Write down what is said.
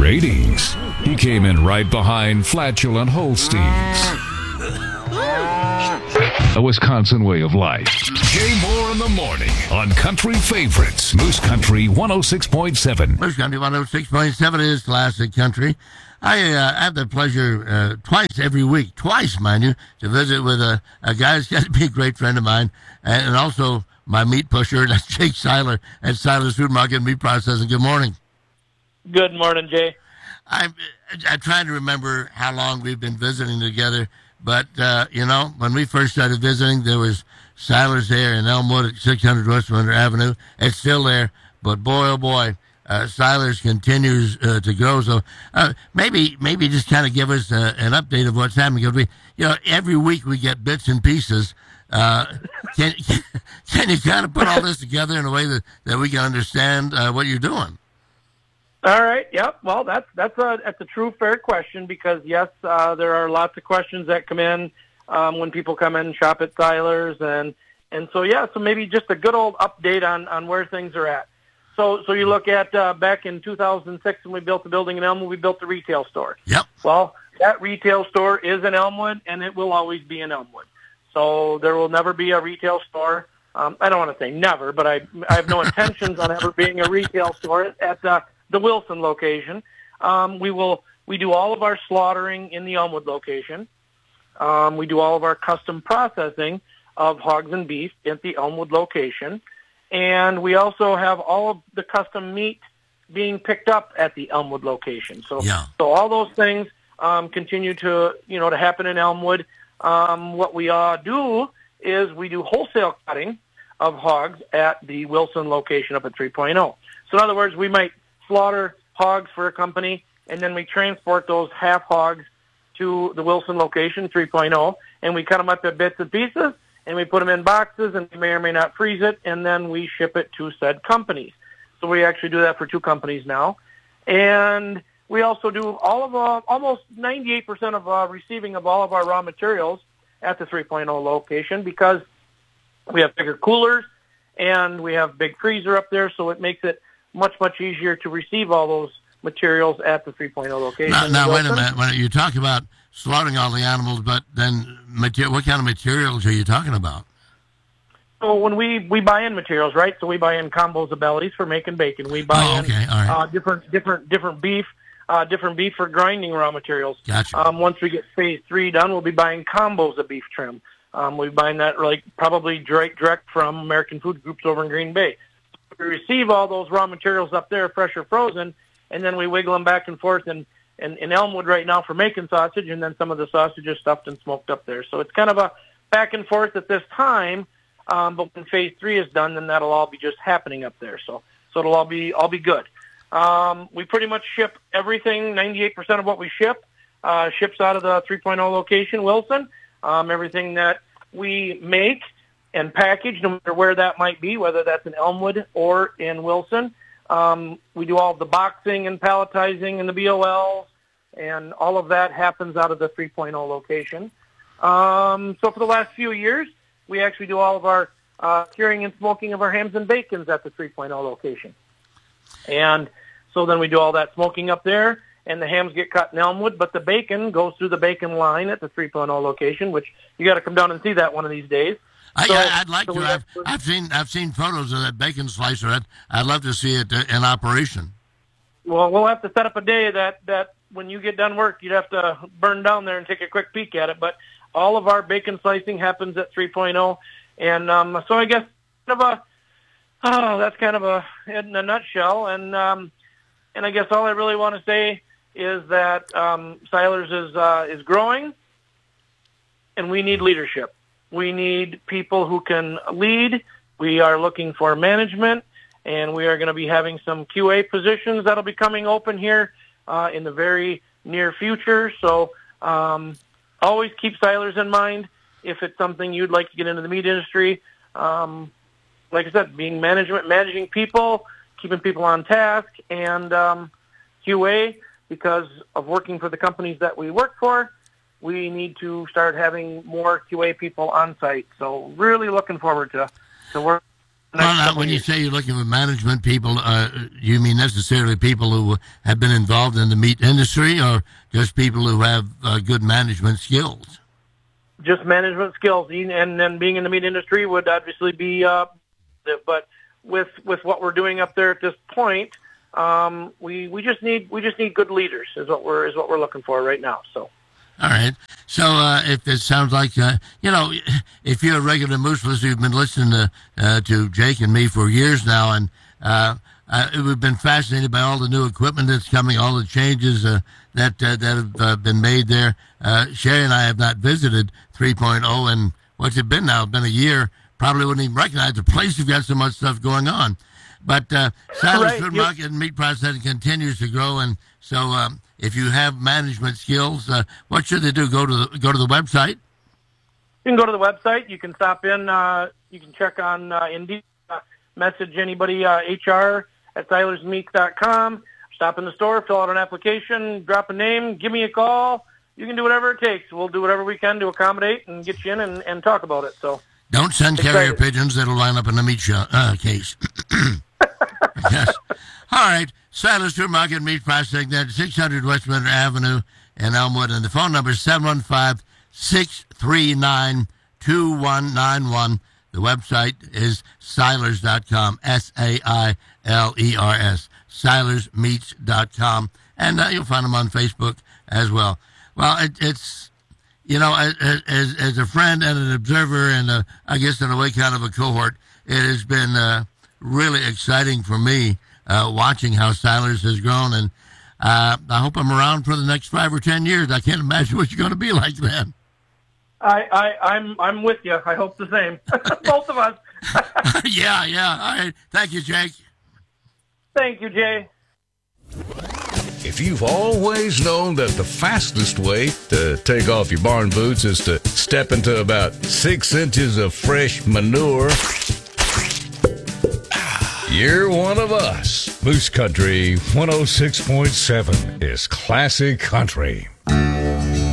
ratings. He came in right behind Flatulent Holsteins. A Wisconsin way of life. Jay Moore in the morning on Country Favorites. Moose Country 106.7. Moose Country 106.7 is classic country. I have the pleasure twice every week, mind you, to visit with a guy that's got to be a great friend of mine, and also my meat pusher, that's Jake Seiler at Seiler's Food Market and Meat Processing. Good morning. Good morning, Jay. I'm trying to remember how long we've been visiting together, but, when we first started visiting, there was Seiler's there in Elmwood at 600 West Winter Avenue. It's still there, but boy, oh boy, Seiler's continues to grow. So maybe just kind of give us an update of what's happening. Because every week we get bits and pieces. Can you kind of put all this together in a way that we can understand what you're doing? All right. Yep. Well, that's a true, fair question because yes, there are lots of questions that come in when people come in and shop at Seiler's, and so so maybe just a good old update on where things are at. So you look at back in 2006 when we built the building in Elmwood, we built the retail store. Yep. Well, that retail store is in Elmwood, and it will always be in Elmwood. So there will never be a retail store. I don't want to say never, but I have no intentions on ever being a retail store at the Wilson location. We do all of our slaughtering in the Elmwood location. We do all of our custom processing of hogs and beef at the Elmwood location. And we also have all of the custom meat being picked up at the Elmwood location. So all those things continue to happen in Elmwood. What we do is we do wholesale cutting of hogs at the Wilson location up at 3.0. So in other words, we might slaughter hogs for a company, and then we transport those half hogs to the Wilson location, 3.0, and we cut them up in bits and pieces, and we put them in boxes, and we may or may not freeze it, and then we ship it to said companies. So we actually do that for 2 companies now. And we also do all of almost 98% of receiving of all of our raw materials at the 3.0 location because we have bigger coolers and we have big freezer up there, so it makes it much, much easier to receive all those materials at the 3.0 location. Now wait a minute. When you talk about slaughtering all the animals, but then what kind of materials are you talking about? So when we buy in materials, right? So we buy in combos of bellies for making bacon. We buy different beef, for grinding raw materials. Gotcha. Once we get phase 3 done, we'll be buying combos of beef trim. We'll be buying that probably direct from American Food Groups over in Green Bay. We receive all those raw materials up there, fresh or frozen, and then we wiggle them back and forth in Elmwood right now for making sausage, and then some of the sausage is stuffed and smoked up there. So it's kind of a back and forth at this time, but when phase 3 is done, then that'll all be just happening up there. So it'll all be good. We pretty much ship everything. 98% of what we ship ships out of the 3.0 location, Wilson. Everything that we make and package, no matter where that might be, whether that's in Elmwood or in Wilson. We do all of the boxing and palletizing and the BOLs, and all of that happens out of the 3.0 location. So for the last few years, we actually do all of our curing and smoking of our hams and bacons at the 3.0 location. And so then we do all that smoking up there, and the hams get cut in Elmwood, but the bacon goes through the bacon line at the 3.0 location, which you got to come down and see that one of these days. I'd like to. I've seen photos of that bacon slicer. I'd love to see it in operation. Well, we'll have to set up a day that when you get done work, you'd have to burn down there and take a quick peek at it. But all of our bacon slicing happens at 3.0, and so I guess that's kind of in a nutshell. And I guess all I really want to say is that Seiler's is growing, and we need leadership. We need people who can lead. We are looking for management, and we are going to be having some QA positions that'll be coming open here in the very near future. So always keep Seiler's in mind if it's something you'd like to get into the meat industry. Like I said, being managing people, keeping people on task, and QA, because of working for the companies that we work for, we need to start having more QA people on site. So really looking forward to work Well, when you say you're looking for management people, you mean necessarily people who have been involved in the meat industry, or just people who have good management skills? Just management skills, and then being in the meat industry would obviously be. But with what we're doing up there at this point, we just need good leaders is what we're looking for right now. So. All right. So if it sounds like, if you're a regular Moose listener, you've been listening to Jake and me for years now, and we've been fascinated by all the new equipment that's coming, all the changes that have been made there. Sherry and I have not visited 3.0, and what's it been now? It's been a year. Probably wouldn't even recognize the place. You've got so much stuff going on. But Siler's Food Market and meat processing continues to grow, and so if you have management skills, what should they do? Go to the website? You can go to the website. You can stop in. You can check on Indeed. Message anybody, HR at silersmeat.com. Stop in the store, fill out an application, drop a name, give me a call. You can do whatever it takes. We'll do whatever we can to accommodate and get you in and talk about it. So don't send carrier pigeons. That'll line up in the meat case. Yes. All right. Siler's Food Market Meat Processing there at 600 West Winter Avenue in Elmwood. And the phone number is 715-639-2191. The website is silers.com, SAILERS, silersmeats.com. And you'll find them on Facebook as well. Well, it's as a friend and an observer and I guess in a way kind of a cohort, it has been really exciting for me watching how Siler's has grown, and I hope I'm around for the next 5 or 10 years. I can't imagine what you're going to be like then. I'm with you. I hope the same. Both of us. Yeah. All right. Thank you, Jake. Thank you, Jay. If you've always known that the fastest way to take off your barn boots is to step into about 6 inches of fresh manure, you're one of us. Moose Country 106.7 is classic country.